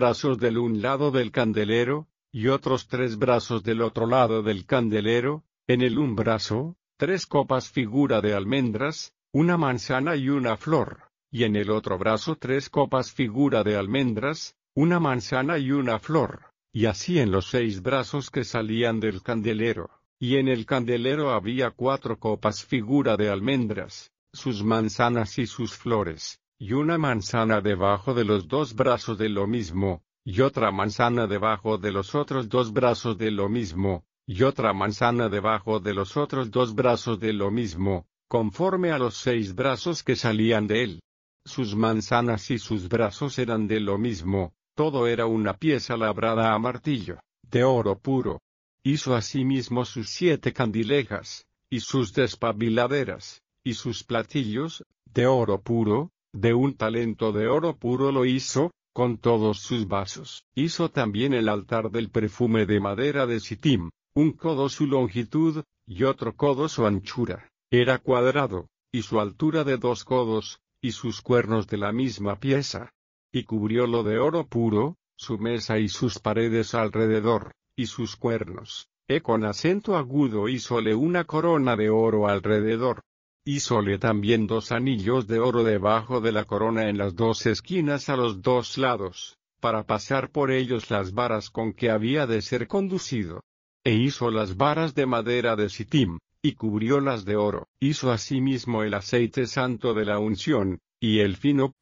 brazos del un lado del candelero, y otros 3 brazos del otro lado del candelero, en el un brazo, 3 copas figura de almendras, una manzana y una flor, y en el otro brazo 3 copas figura de almendras, una manzana y una flor, y así en los 6 brazos que salían del candelero, y en el candelero había 4 copas figura de almendras, sus manzanas y sus flores, y una manzana debajo de los 2 brazos de lo mismo, y otra manzana debajo de los otros 2 brazos de lo mismo, y otra manzana debajo de los otros 2 brazos de lo mismo, conforme a los 6 brazos que salían de él. Sus manzanas y sus brazos eran de lo mismo, todo era una pieza labrada a martillo, de oro puro. Hizo asimismo sus 7 candilejas, y sus despabiladeras, y sus platillos, de oro puro, de un talento de oro puro lo hizo, con todos sus vasos. Hizo también el altar del perfume de madera de sitim, un codo su longitud, y otro codo su anchura, era cuadrado, y su altura de 2 codos, y sus cuernos de la misma pieza. Y cubriólo de oro puro, su mesa y sus paredes alrededor, y sus cuernos, con acento agudo hízole una corona de oro alrededor. Hízole también 2 anillos de oro debajo de la corona en las 2 esquinas a los 2 lados, para pasar por ellos las varas con que había de ser conducido. E hizo las varas de madera de sitim, y cubriólas de oro. Hizo asimismo el aceite santo de la unción, y el fino